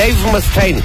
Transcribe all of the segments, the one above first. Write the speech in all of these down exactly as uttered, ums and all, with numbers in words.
Dave Mustaine.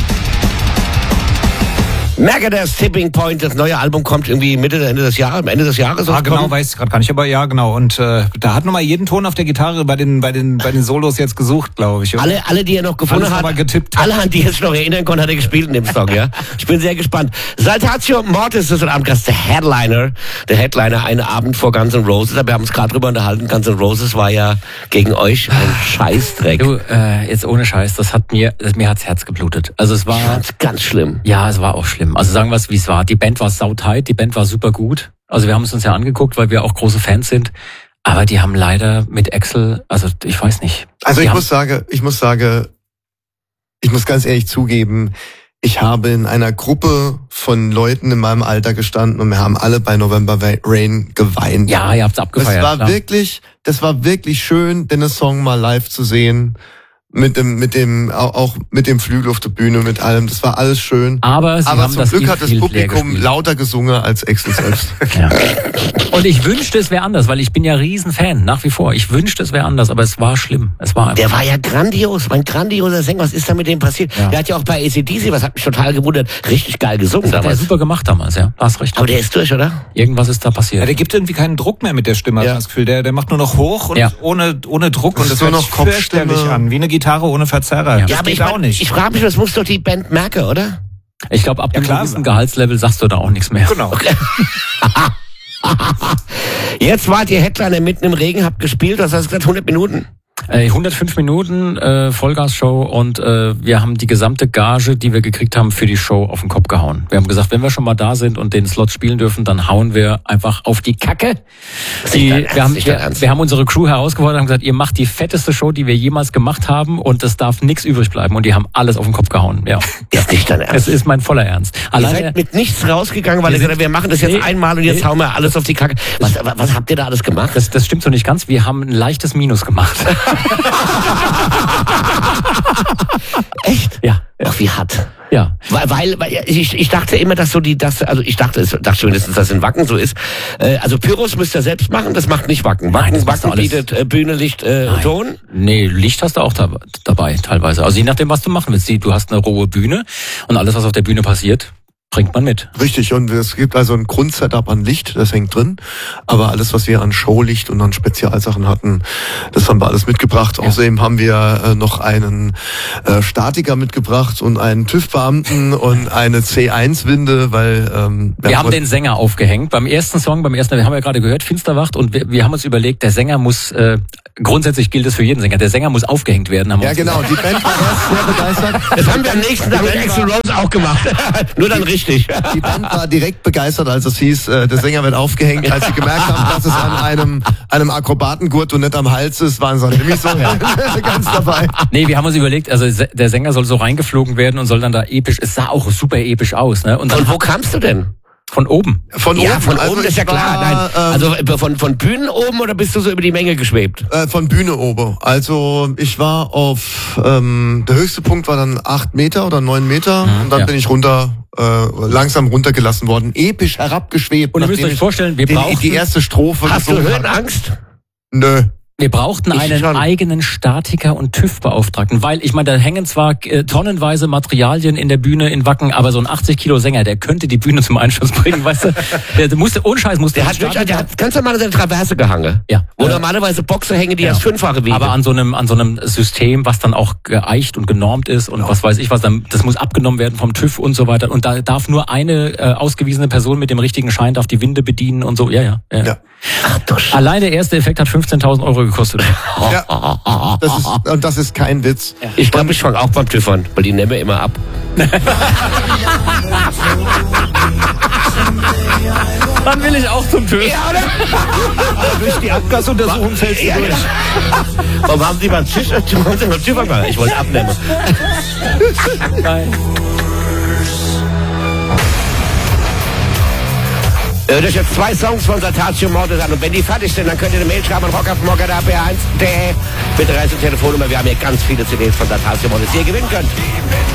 Megadeth's Tipping Point, das neue Album kommt irgendwie Mitte, Ende des Jahres, Ende des Jahres. Ah, genau, weiß ich gerade gar nicht, aber ja, genau. Und äh, da hat nochmal jeden Ton auf der Gitarre bei den bei den bei den Solos jetzt gesucht, glaube ich. Oder? Alle, alle, die er noch gefunden Alles hat, getippt alle, an die er sich noch erinnern konnte, hat er gespielt in dem Song, ja. Ich bin sehr gespannt. Saltatio Mortis ist heute Abend Gast, der Headliner, der Headliner, einen Abend vor Guns N' Roses. Wir haben uns gerade drüber unterhalten. Guns N' Roses war ja gegen euch ein Scheißdreck. Du, äh, jetzt ohne Scheiß, das hat mir, mir hat's Herz geblutet. Also es war Ich fand's ganz schlimm. Ja, es war auch schlimm. Also sagen wir es, wie es war. Die Band war sautight, die Band war super gut. Also wir haben es uns ja angeguckt, weil wir auch große Fans sind. Aber die haben leider mit Axl, also ich weiß nicht. Also die ich haben, muss sagen, ich muss sagen, ich muss ganz ehrlich zugeben, ich habe in einer Gruppe von Leuten in meinem Alter gestanden und wir haben alle bei November Rain geweint. Ja, ihr habt's abgefeiert. Das war klar. wirklich, das war wirklich schön, den Song mal live zu sehen. Mit dem, mit dem, auch mit dem Flügel auf der Bühne, mit allem. Das war alles schön. Aber, sie Aber haben zum das Glück hat das Infield leer Publikum gespielt. lauter gesungen als Axl selbst. Ja. Und ich wünschte, es wäre anders, weil ich bin ja Riesenfan, nach wie vor. Ich wünschte, es wäre anders, aber es war schlimm. Es war einfach. Der war ja grandios, mein grandioser Sänger. Was ist da mit dem passiert? Ja. Der hat ja auch bei A C D C, was hat mich total gewundert, richtig geil gesungen Das hat er damals. super gemacht damals, ja. Hast recht. Aber der ist durch, oder? Irgendwas ist da passiert. Ja, der gibt irgendwie keinen Druck mehr mit der Stimme, Ja. habe ich das Gefühl. Der, der macht nur noch hoch und Ja. ohne, ohne Druck. Das Und ist das nur hört noch sich Kopfstimme. fürchterlich an. Wie eine Gitarre ohne Verzerrer. Ja. Das Ja, aber geht ich, auch mein, nicht. ich frage mich, das muss doch die Band merken, oder? Ich glaube, ab Ja, einem klar. gewissen Gehaltslevel sagst du da auch nichts mehr. Genau. Jetzt wart ihr Headliner mitten im Regen, habt gespielt, was hast du gesagt, hundert Minuten? Äh, hundertfünf Minuten äh, Vollgas-Show und äh, wir haben die gesamte Gage, die wir gekriegt haben, für die Show auf den Kopf gehauen. Wir haben gesagt, wenn wir schon mal da sind und den Slot spielen dürfen, dann hauen wir einfach auf die Kacke. Die, dein Ernst, wir, haben, nicht dein wir, Ernst. wir haben unsere Crew herausgefordert und haben gesagt, ihr macht die fetteste Show, die wir jemals gemacht haben und es darf nichts übrig bleiben. Und die haben alles auf den Kopf gehauen. Ja. Ist nicht dein Es Ernst. ist mein voller Ernst. Ihr Alleine, seid mit nichts rausgegangen, weil ihr gesagt habt, wir machen das jetzt Nee. einmal und jetzt Nee. hauen wir alles auf die Kacke. Was, was habt ihr da alles gemacht? das, das stimmt so nicht ganz. Wir haben ein leichtes Minus gemacht. Echt? Ja. Ja. Ach, wie hart. Ja. Weil, weil, weil ich, ich dachte immer, dass so die, das, also ich dachte, es dachte schon mindestens, dass in Wacken so ist. Äh, also Pyros müsst ihr selbst machen, das macht nicht Wacken. Nein, Wacken, das machst du Wacken alles. bietet äh, Bühne, Licht, äh, Nein. Ton. Nee, Licht hast du auch da, dabei teilweise. Also je nachdem, was du machen willst. Du hast eine rohe Bühne und alles, was auf der Bühne passiert, bringt man mit. Richtig, und es gibt also ein Grundsetup an Licht, das hängt drin. Aber alles, was wir an Showlicht und an Spezialsachen hatten, das haben wir alles mitgebracht. Ja. Außerdem haben wir äh, noch einen äh, Statiker mitgebracht und einen TÜV-Beamten und eine C eins Winde, weil ähm, Wir haben den Sänger aufgehängt. Beim ersten Song, beim ersten, wir haben ja gerade gehört, Finsterwacht, und wir, wir haben uns überlegt, der Sänger muss, äh, grundsätzlich gilt es für jeden Sänger, der Sänger muss aufgehängt werden. Haben wir Ja, uns genau. Die Band war erst sehr begeistert. Das haben wir am nächsten Tag mit Axl Rose auch gemacht. Nur dann richtig. Die Band war direkt begeistert, als es hieß, äh, der Sänger wird aufgehängt. Als sie gemerkt haben, dass es an einem, einem Akrobatengurt und nicht am Hals ist, waren sie nämlich so ganz dabei. Nee, wir haben uns überlegt, also se- der Sänger soll so reingeflogen werden und soll dann da episch, es sah auch super episch aus, ne? Und dann Und wo kamst du denn? von oben. Von Ja, oben, von also oben ist ich ja klar. war, Nein. ähm, Also von, von Bühnen oben oder bist du so über die Menge geschwebt? Äh, von Bühne oben. Also ich war auf, ähm, der höchste Punkt war dann acht Meter oder neun Meter Mhm, und dann ja. bin ich runter, äh, langsam runtergelassen worden. Episch herabgeschwebt. Und ihr müsst nachdem euch ich vorstellen, wir die, brauchten, die erste Strophe Hast du gesungen habe. Höhenangst? Nö. wir brauchten Ich einen schon. eigenen Statiker und TÜV-Beauftragten, weil, ich meine, da hängen zwar äh, tonnenweise Materialien in der Bühne in Wacken, aber so ein achtzig Kilo Sänger, der könnte die Bühne zum Einschuss bringen, weißt du? Der, der musste, ohne Scheiß, musste Der hat, wirklich, der hat ganz normal seine Traverse gehangen. Ja. Wo Äh, normalerweise Boxer hängen, die ja. erst fünffache wiegen. aber an so einem an so einem System, was dann auch geeicht und genormt ist und was weiß ich was, dann, das muss abgenommen werden vom TÜV und so weiter. Und da darf nur eine äh, ausgewiesene Person mit dem richtigen Schein darf die Winde bedienen und so. Ja, ja. ja. Ja. Ach du Sch- Allein der erste Effekt hat fünfzehntausend Euro gekostet. Ja. Das ist, und das ist kein Witz. Ich glaube, ich fange auch beim TÜV an, weil die nehmen wir immer ab. Dann will ich auch zum TÜV. Ja, oder? Durch die Abgasuntersuchung fällst du Ja, durch. ja. Warum haben Sie beim TÜV, warum haben Sie beim TÜV angefangen? Ich wollte abnehmen. Nein. Hört euch jetzt zwei Songs von Saltatio Mortis an. Und wenn die fertig sind, dann könnt ihr eine Mail schreiben an rock auf morgen punkt b eins punkt de. Bitte reißt die Telefonnummer. Wir haben hier ganz viele C Ds von Saltatio Mortis, die ihr gewinnen könnt.